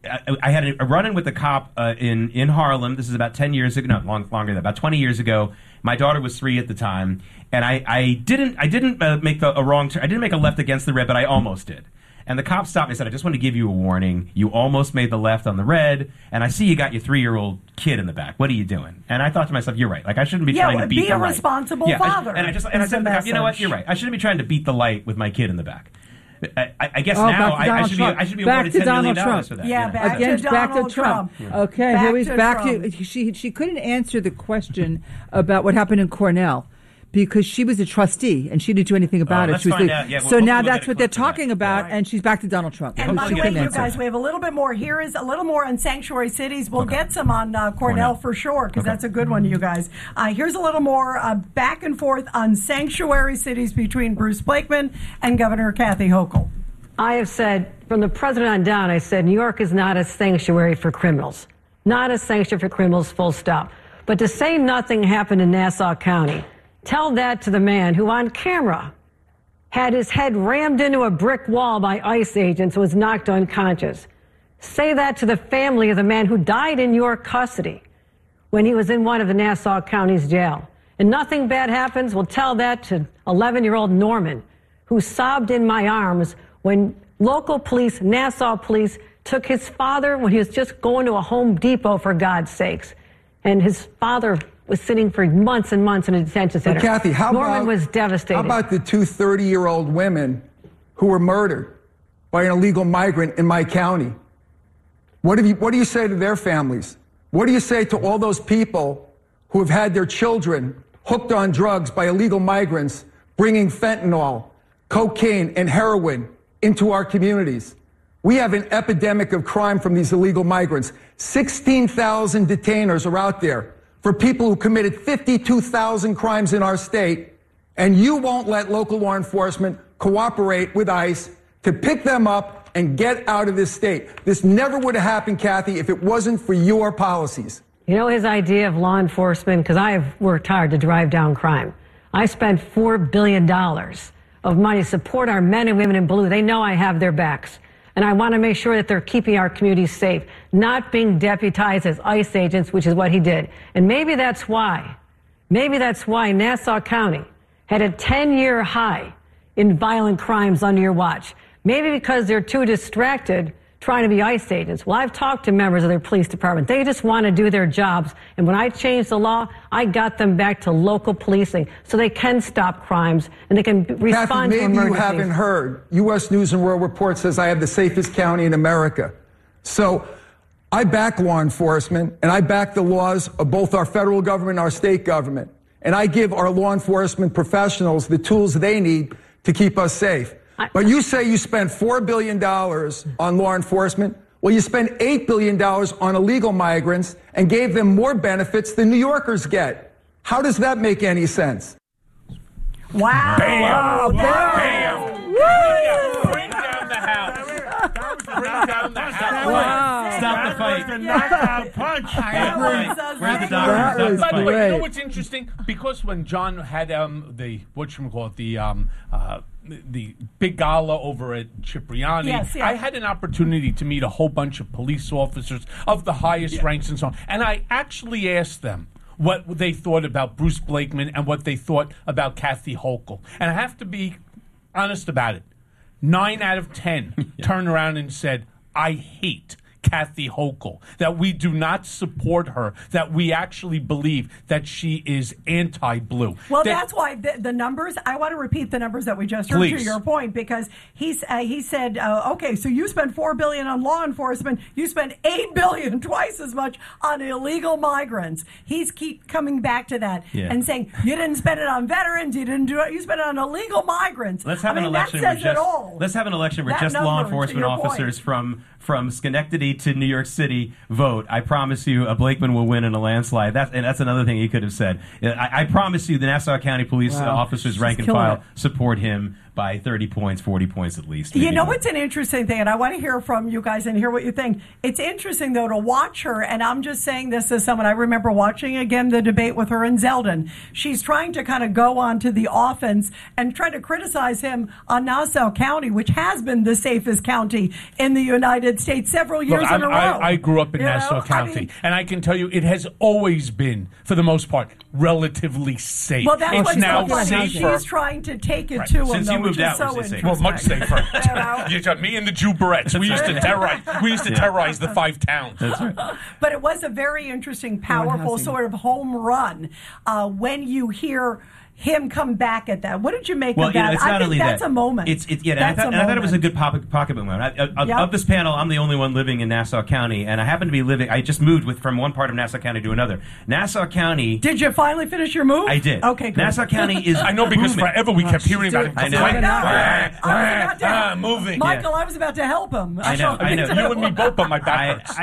had a run-in with a cop in Harlem. This is about 10 years ago. No, longer than that. About 20 years ago. My daughter was 3 at the time, and I didn't make a wrong turn. I didn't make a left against the red, but I almost did. And the cop stopped me and said, I just want to give you a warning. You almost made the left on the red, and I see you got your 3-year-old kid in the back. What are you doing? And I thought to myself, you're right. Like, I shouldn't be trying to beat the light. Be a responsible father. I said to the cop, you know what? You're right. I shouldn't be trying to beat the light with my kid in the back. I guess now I should be awarded $10 million for that. Yeah, back to Trump. Okay, here he's back to she couldn't answer the question about what happened in Cornell. Because she was a trustee and she didn't do anything about it. She was now that's what they're talking about, and she's back to Donald Trump. And by the way, you guys, we have a little bit more. Here is a little more on sanctuary cities. We'll get some on Cornell for sure, because that's a good one, you guys. Here's a little more back and forth on sanctuary cities between Bruce Blakeman and Governor Kathy Hochul. I have said, from the president on down, I said, New York is not a sanctuary for criminals. Not a sanctuary for criminals, full stop. But to say nothing happened in Nassau County, tell that to the man who on camera had his head rammed into a brick wall by ICE agents and was knocked unconscious. Say that to the family of the man who died in your custody when he was in one of the Nassau County's jail. And nothing bad happens. Well, tell that to 11-year-old Norman, who sobbed in my arms when local police, Nassau police, took his father when he was just going to a Home Depot, for God's sakes. And his father was sitting for months and months in a detention center. But Kathy, Norman was devastated. How about the two 30-year-old women who were murdered by an illegal migrant in my county? What do you say to their families? What do you say to all those people who have had their children hooked on drugs by illegal migrants bringing fentanyl, cocaine, and heroin into our communities? We have an epidemic of crime from these illegal migrants. 16,000 detainers are out there for people who committed 52,000 crimes in our state, and you won't let local law enforcement cooperate with ICE to pick them up and get out of this state. This never would have happened, Kathy, if it wasn't for your policies. You know his idea of law enforcement? Because I have worked hard to drive down crime. I spent $4 billion of money to support our men and women in blue. They know I have their backs. And I want to make sure that they're keeping our communities safe, not being deputized as ICE agents, which is what he did. And maybe that's why Nassau County had a 10-year high in violent crimes under your watch. Maybe because they're too distracted trying to be ICE agents. Well, I've talked to members of their police department. They just want to do their jobs. And when I changed the law, I got them back to local policing so they can stop crimes and they can respond to emergencies. Maybe you haven't heard. U.S. News and World Report says I have the safest county in America. So I back law enforcement, and I back the laws of both our federal government and our state government. And I give our law enforcement professionals the tools they need to keep us safe. But you say you spent $4 billion on law enforcement. Well, you spent $8 billion on illegal migrants and gave them more benefits than New Yorkers get. How does that make any sense? Wow. Bam. Bam. Bam. Bring down the house. Bring down the house. Wow. Stop the fight. The knockout punch. Where's the doctor? By the way, you know what's interesting? Because when John had the big gala over at Cipriani, yes. I had an opportunity to meet a whole bunch of police officers of the highest ranks and so on. And I actually asked them what they thought about Bruce Blakeman and what they thought about Kathy Hochul. And I have to be honest about it. 9 out of 10 turned around and said, I hate Kathy Hochul, that we do not support her, that we actually believe that she is anti-blue. Well, that's why the numbers, I want to repeat the numbers that we just heard to your point, because he said, okay, so you spent $4 billion on law enforcement, you spent $8 billion, twice as much on illegal migrants. He's keep coming back to that and saying, you didn't spend it on veterans, you didn't do it, you spent it on illegal migrants. Let's have an election where just law enforcement officers from Schenectady to New York City vote. I promise you, Blakeman will win in a landslide. That's another thing he could have said. I promise you, the Nassau County police officers, rank and file, support him by 30 points, 40 points at least. You know what's an interesting thing, and I want to hear from you guys and hear what you think. It's interesting, though, to watch her, and I'm just saying this as someone, I remember watching, again, the debate with her and Zeldin. She's trying to kind of go on to the offense and try to criticize him on Nassau County, which has been the safest county in the United States several years in a row. I grew up in Nassau County, and I can tell you it has always been, for the most part, relatively safe. Well, that's it's now funny. safer. She's trying to take it to him, Since though, you moved out, so well, much safer. You got me and the Jew Barrettes. We used to terrorize. We used to terrorize the 5 towns. That's right. But it was a very interesting, powerful sort of home run when you hear him come back at that. What did you make of that? I think that's a moment. I thought it was a good pocketbook moment. Of this panel, I'm the only one living in Nassau County, and I happen to be living. I just moved from one part of Nassau County to another. Nassau County. Did you finally finish your move? I did. Okay, good. Nassau County is. I know, because forever we kept hearing about it. I know. I was about to moving. Michael, I was about to help him. I know. You and me both, but my back hurts.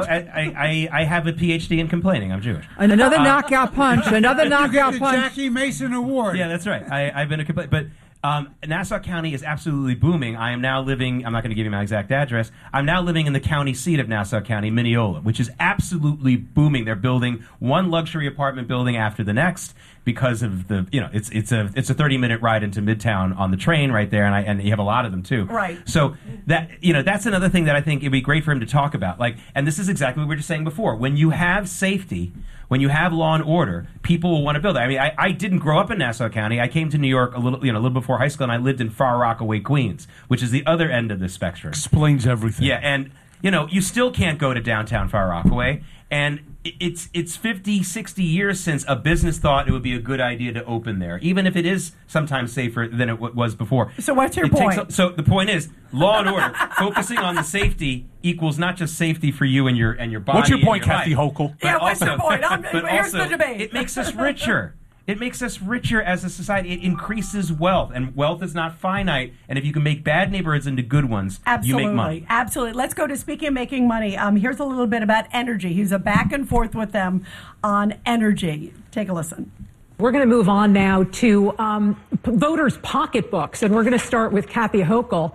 I have a PhD in complaining. I'm Jewish. And another knockout punch. Another knockout the punch. Jackie Mason Award. Yeah, that's right. I've been a but Nassau County is absolutely booming. I am now living, I'm not going to give you my exact address, I'm now living in the county seat of Nassau County, Mineola, which is absolutely booming. They're building one luxury apartment building after the next because of the, it's a 30-minute ride into Midtown on the train right there, and you have a lot of them too. Right. So that, that's another thing that I think it'd be great for him to talk about. And this is exactly what we were just saying before. When you have safety, when you have law and order, people will want to build it. I mean, I didn't grow up in Nassau County. I came to New York a little before high school, and I lived in Far Rockaway, Queens, which is the other end of the spectrum. Explains everything. Yeah, and you still can't go to downtown Far Rockaway, and it's 50, 60 years since a business thought it would be a good idea to open there, even if it is sometimes safer than it was before. So what's your point? So the point is, law and order, focusing on the safety equals not just safety for you and your body. What's your point, and your Kathy life, Hochul? Yeah, what's your point? Here's the debate. It makes us richer. It makes us richer as a society. It increases wealth, and wealth is not finite. And if you can make bad neighborhoods into good ones, absolutely, you make money. Absolutely. Let's go to speaking of making money. Here's a little bit about energy. He's a back and forth with them on energy. Take a listen. We're going to move on now to voters' pocketbooks, and we're going to start with Kathy Hochul.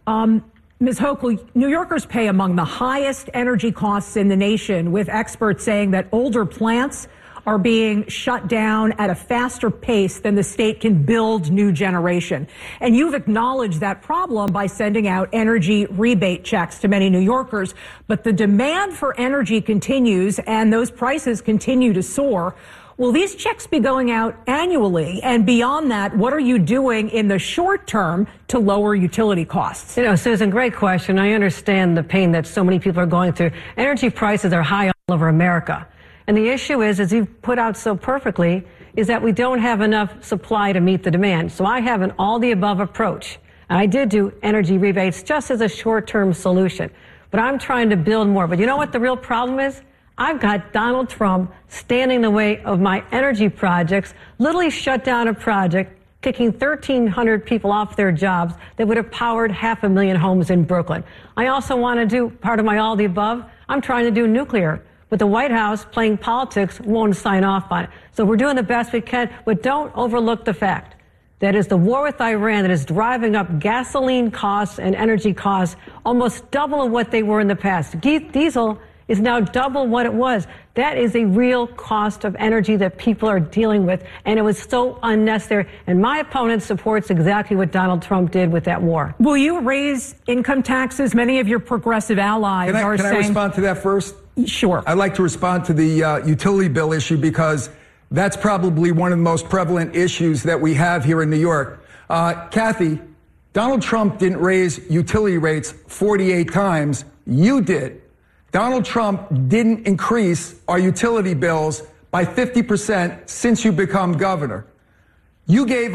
Ms. Hochul, New Yorkers pay among the highest energy costs in the nation, with experts saying that older plants are being shut down at a faster pace than the state can build new generation. And you've acknowledged that problem by sending out energy rebate checks to many New Yorkers. But the demand for energy continues, and those prices continue to soar. Will these checks be going out annually? And beyond that, what are you doing in the short term to lower utility costs? Susan, great question. I understand the pain that so many people are going through. Energy prices are high all over America. And the issue is, as you've put out so perfectly, is that we don't have enough supply to meet the demand. So I have an all-the-above approach. And I did do energy rebates just as a short-term solution. But I'm trying to build more. But you know what the real problem is? I've got Donald Trump standing in the way of my energy projects, literally shut down a project, kicking 1,300 people off their jobs that would have powered 500,000 homes in Brooklyn. I also want to do part of my all-the-above. I'm trying to do nuclear. But the White House, playing politics, won't sign off on it. So we're doing the best we can, but don't overlook the fact that is the war with Iran that is driving up gasoline costs and energy costs almost double of what they were in the past. Diesel is now double what it was. That is a real cost of energy that people are dealing with, and it was so unnecessary. And my opponent supports exactly what Donald Trump did with that war. Will you raise income taxes? Many of your progressive allies are saying... Can I respond to that first? Sure. I'd like to respond to the utility bill issue because that's probably one of the most prevalent issues that we have here in New York. Kathy, Donald Trump didn't raise utility rates 48 times. You did. Donald Trump didn't increase our utility bills by 50% since you become governor. You gave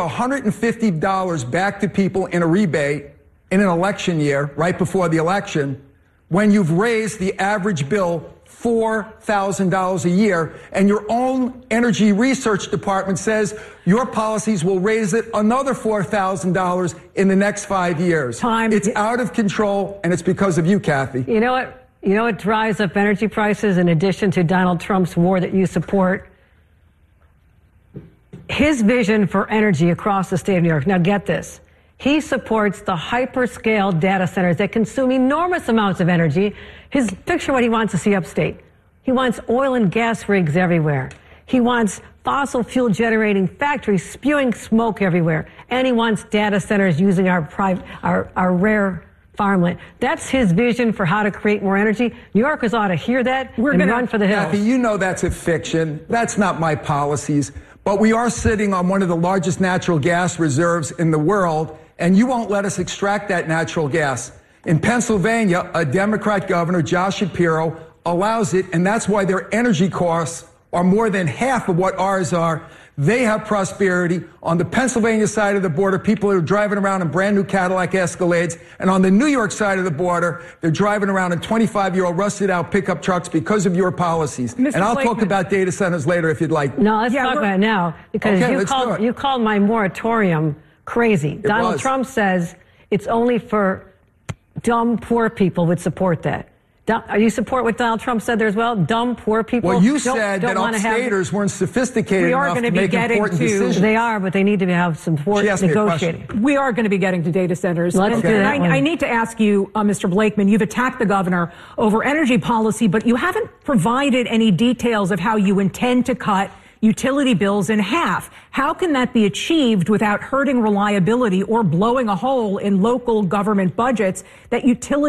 $150 back to people in a rebate in an election year, right before the election, when you've raised the average bill $4,000 a year, and your own energy research department says your policies will raise it another $4,000 in the next 5 years. It's out of control, and it's because of you, Kathy. You know what? You know what drives up energy prices in addition to Donald Trump's war that you support? His vision for energy across the state of New York. Now get this. He supports the hyperscale data centers that consume enormous amounts of energy. Picture what he wants to see upstate. He wants oil and gas rigs everywhere. He wants fossil fuel generating factories spewing smoke everywhere. And he wants data centers using our rare farmland. That's his vision for how to create more energy. New Yorkers ought to hear that and run for the hills. Kathy, you know that's a fiction. That's not my policies. But we are sitting on one of the largest natural gas reserves in the world, and you won't let us extract that natural gas. In Pennsylvania, a Democrat governor, Josh Shapiro, allows it, and that's why their energy costs are more than half of what ours are. They have prosperity. On the Pennsylvania side of the border, people are driving around in brand new Cadillac Escalades. And on the New York side of the border, they're driving around in 25-year-old rusted out pickup trucks because of your policies. Mr. And I'll Blakeman. talk about data centers later if you'd like. No, let's talk about it now because Okay, you called my moratorium crazy. Donald was. Trump says it's only for dumb, poor people would support that. You support what Donald Trump said there as well? Dumb, poor people. Well, you don't said that wanna upstaters weren't sophisticated enough to make important decisions. They are, but they need to have some support negotiating. We are going to be getting to data centers. Let's do that one. I need to ask you, Mr. Blakeman, you've attacked the governor over energy policy, but you haven't provided any details of how you intend to cut utility bills in half. How can that be achieved without hurting reliability or blowing a hole in local government budgets that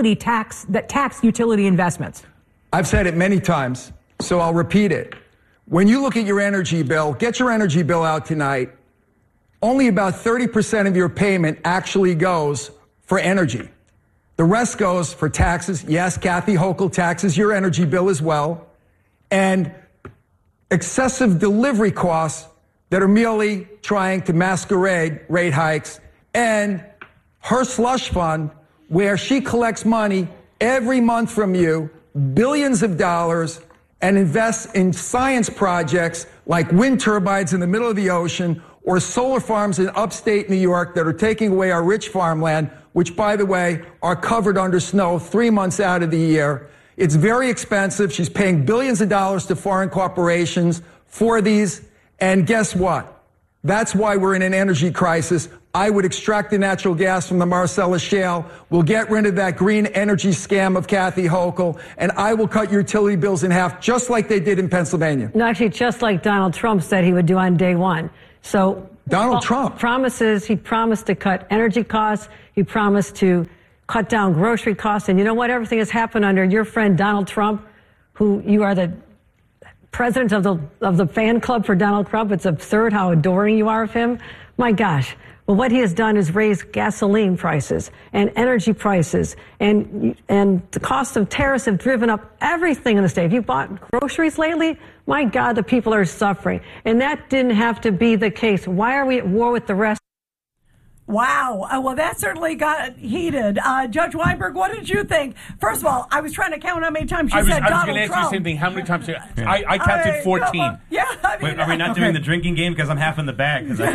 tax utility investments? I've said it many times, so I'll repeat it. When you look at your energy bill, get your energy bill out tonight. Only about 30% of your payment actually goes for energy. The rest goes for taxes. Yes, Kathy Hochul taxes your energy bill as well. And excessive delivery costs that are merely trying to masquerade rate hikes, and her slush fund, where she collects money every month from you, billions of dollars, and invests in science projects like wind turbines in the middle of the ocean or solar farms in upstate New York that are taking away our rich farmland, which, by the way, are covered under snow 3 months out of the year. It's very expensive. She's paying billions of dollars to foreign corporations for these. And guess what? That's why we're in an energy crisis. I would extract the natural gas from the Marcellus Shale. We'll get rid of that green energy scam of Kathy Hochul, and I will cut utility bills in half, just like they did in Pennsylvania. No, actually, just like Donald Trump said he would do on day one. So Donald Trump he promised to cut energy costs. He promised to cut down grocery costs. And you know what? Everything has happened under your friend Donald Trump, who you are the president of the fan club for Donald Trump. It's absurd how adoring you are of him. My gosh. Well, what he has done is raise gasoline prices and energy prices, and the cost of tariffs have driven up everything in the state. Have you bought groceries lately? My God, the people are suffering. And that didn't have to be the case. Why are we at war with the rest? Wow. Well, that certainly got heated. Judge Weinberg, what did you think? First of all, I was trying to count how many times she said Donald Trump. I was going to ask you the same thing. How many times? I counted 14. Yeah. Wait, are we not doing the drinking game? Because I'm half in the bag. Because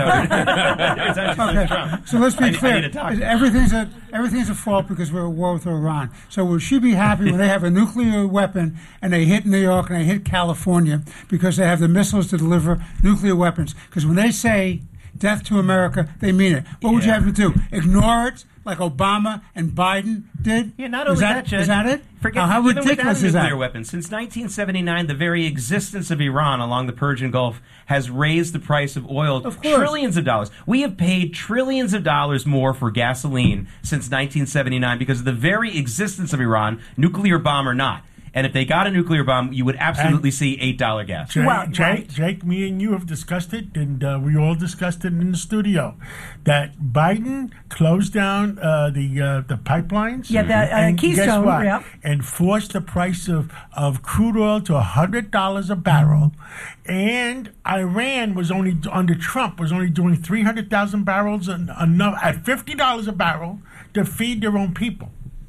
I thought okay. So let's be clear. Everything's a fault because we're at war with Iran. So will she be happy when they have a nuclear weapon and they hit New York and they hit California because they have the missiles to deliver nuclear weapons? Because when they say death to America, they mean it. What would you have to do? Ignore it like Obama and Biden did? Yeah, not only that, Judge. Is that it? Forget how ridiculous is that? Nuclear weapons. Since 1979, the very existence of Iran along the Persian Gulf has raised the price of oil trillions of dollars. We have paid trillions of dollars more for gasoline since 1979 because of the very existence of Iran, nuclear bomb or not. And if they got a nuclear bomb, you would absolutely see $8 gas. Jake, me and you have discussed it, and we all discussed it in the studio, that Biden closed down the pipelines. Yeah, and Keystone. Guess what? Yep. And forced the price of crude oil to $100 a barrel. And Iran was only, under Trump, was only doing 300,000 barrels enough at $50 a barrel to feed their own people.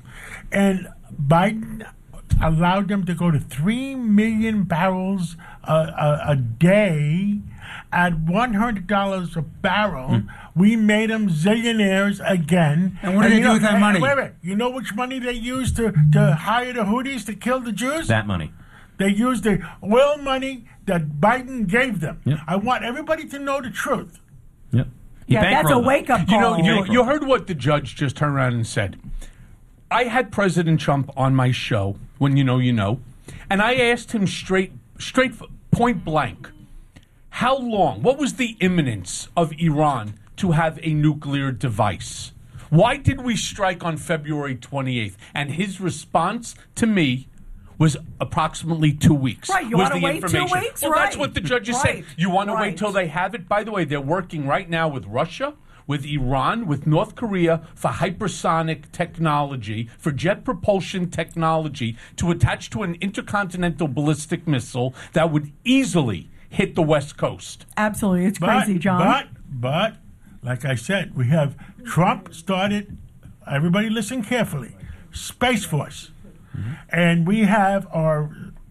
And Biden allowed them to go to 3 million barrels a day at $100 a barrel. We made them zillionaires again. And what do they do with that money? Wait. You know which money they used to hire the Houthis to kill the Jews? That money. They used the oil money that Biden gave them. Yep. I want everybody to know the truth. Yep. That's a wake-up call. You heard what the judge just turned around and said. I had President Trump on my show, when you know, and I asked him straight point blank, how long, what was the imminence of Iran to have a nuclear device? Why did we strike on February 28th? And his response to me was approximately 2 weeks. Right, you want to wait 2 weeks? Well, that's what the judge is saying. You want to wait till they have it? By the way, they're working right now with Russia, with Iran, with North Korea for hypersonic technology, for jet propulsion technology to attach to an intercontinental ballistic missile that would easily hit the West Coast. Absolutely. It's crazy, John. But, like I said, we have Trump started, everybody listen carefully, Space Force. And we have our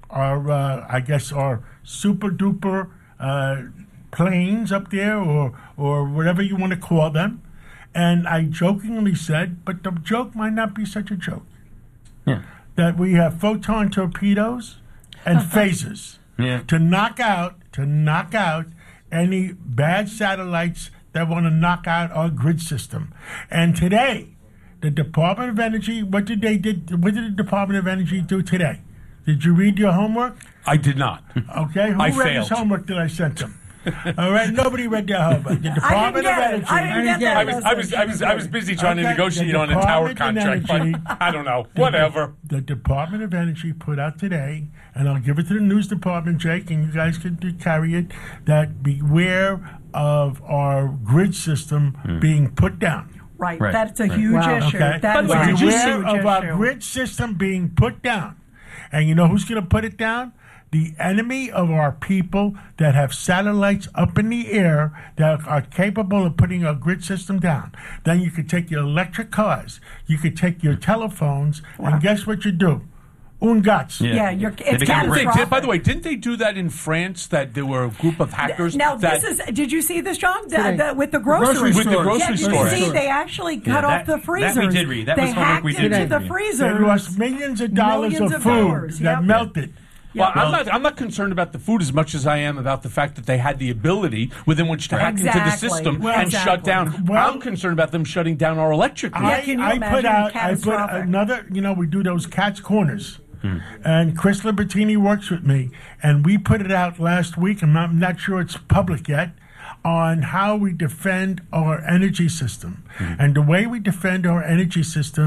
super duper planes up there, or whatever you want to call them. And I jokingly said, but the joke might not be such a joke. Yeah. that we have photon torpedoes and phasers to knock out any bad satellites that want to knock out our grid system. And today, the Department of Energy, what did the Department of Energy do today? Did you read your homework? I did not. Okay, who I read failed. this homework that I sent them? All right, nobody read their homework. The Department of Energy. I was busy trying to negotiate on a tower contract. I don't know. Whatever. The Department of Energy put out today, and I'll give it to the news department, Jake, and you guys can carry it, that beware of our grid system being put down. Right. That's a huge issue. Okay? That is a huge beware of our issue. grid system being put down. And you know who's going to put it down? The enemy of our people that have satellites up in the air that are capable of putting our grid system down. Then you could take your electric cars, you could take your telephones, and guess what you do? Ungats. It's catastrophic. By the way, didn't they do that in France? That there were a group of hackers. Now, did you see this, John? With the grocery store. With the grocery store. You see, they actually cut off the freezers. That we did read. That they was homework we did hacked into read. the freezers. They lost millions of dollars of food that melted. Well, I'm not concerned about the food as much as I am about the fact that they had the ability within which to hack into the system and shut down. I'm concerned about them shutting down our electric grid. I put another, we do those Cat's Corners. And Chris Libertini works with me, and we put it out last week, and I'm not sure it's public yet, on how we defend our energy system. And the way we defend our energy system